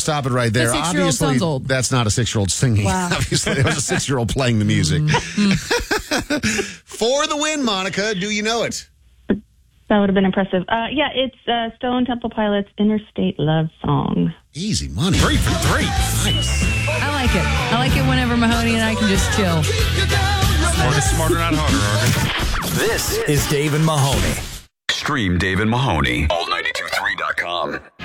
stop it right there. The 6-year-old Obviously, sounds old. that's not a 6-year-old singing. Wow. Obviously, it was a 6-year-old playing the music. For the win, Monica, do you know it? That would have been impressive. Yeah, it's Stone Temple Pilots' Interstate Love Song. Easy money. 3 for 3. Nice. I like it. I like it whenever Mahoney and I can just chill. Smarter, not harder, This is Dave and Mahoney. Stream Dave and Mahoney. All923.com.